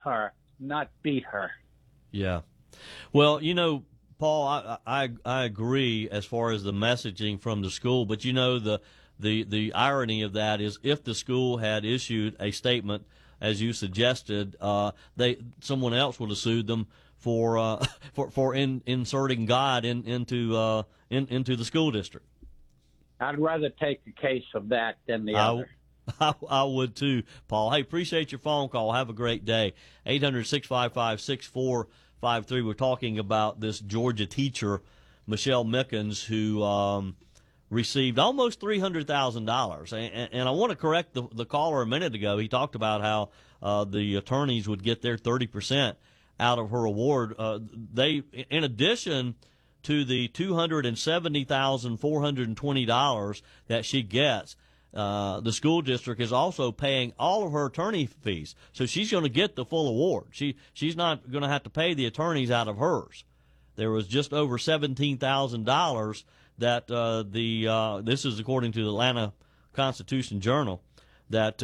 her, not beat her. Yeah. Well, Paul, I agree as far as the messaging from the school, but the irony of that is if the school had issued a statement, as you suggested, someone else would have sued them for inserting God into the school district. I'd rather take the case of that than the other. I would too, Paul. Hey, appreciate your phone call. Have a great day. 800-655-6453. We're talking about this Georgia teacher, Michelle Mickens, who received almost $300,000. And I want to correct the caller a minute ago. He talked about how the attorneys would get their 30% out of her award. They, in addition to the $270,420 that she gets, the school district is also paying all of her attorney fees. So she's going to get the full award. She's not going to have to pay the attorneys out of hers. There was just over $17,000 that this is according to the Atlanta Constitution Journal, that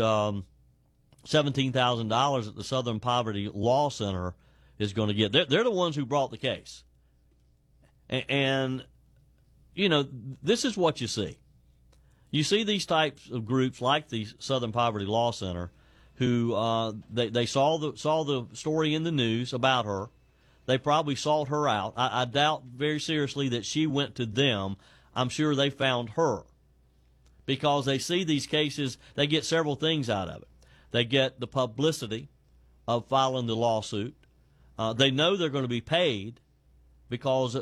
$17,000 that the Southern Poverty Law Center is going to get. They're the ones who brought the case. And this is what you see. You see these types of groups like the Southern Poverty Law Center who they saw the story in the news about her. They probably sought her out. I doubt very seriously that she went to them. I'm sure they found her because they see these cases. They get several things out of it. They get the publicity of filing the lawsuit. They know they're going to be paid because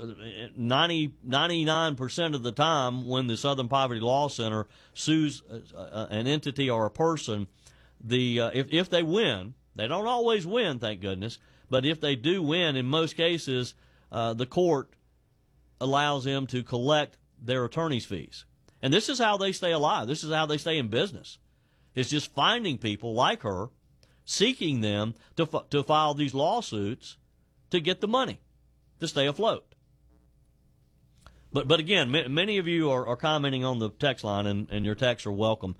99% of the time when the Southern Poverty Law Center sues an entity or a person, if they win, they don't always win, thank goodness, but if they do win, in most cases, the court allows them to collect their attorney's fees. And this is how they stay alive. This is how they stay in business. It's just finding people like her, seeking them to file these lawsuits to get the money, to stay afloat. But again, many of you are commenting on the text line, and your texts are welcome,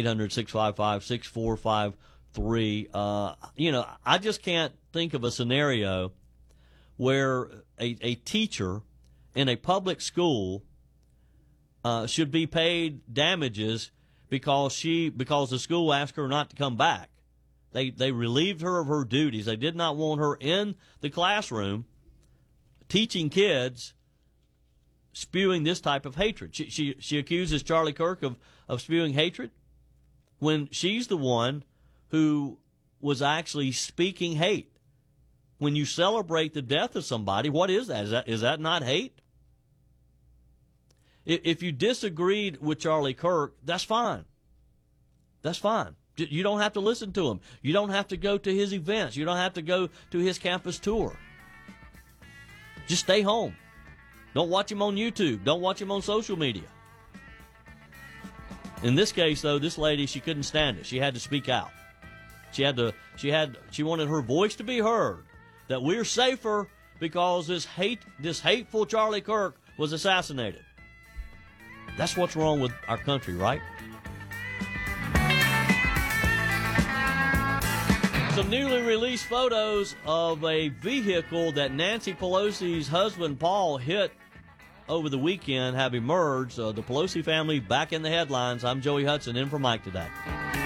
800-655-6453. I just can't think of a scenario where a teacher in a public school should be paid damages because the school asked her not to come back. They relieved her of her duties. They did not want her in the classroom teaching kids, spewing this type of hatred. She accuses Charlie Kirk of spewing hatred when she's the one who was actually speaking hate. When you celebrate the death of somebody, what is that? Is that not hate? If you disagreed with Charlie Kirk, that's fine. That's fine. You don't have to listen to him. You don't have to go to his events. You don't have to go to his campus tour. Just stay home. Don't watch him on YouTube. Don't watch him on social media. In this case, though, this lady, she couldn't stand it. She had to speak out. She wanted her voice to be heard. That we're safer because this hateful Charlie Kirk was assassinated. That's what's wrong with our country, right? Some newly released photos of a vehicle that Nancy Pelosi's husband, Paul, hit over the weekend have emerged. The Pelosi family back in the headlines. I'm Joey Hudson, in for Mike today.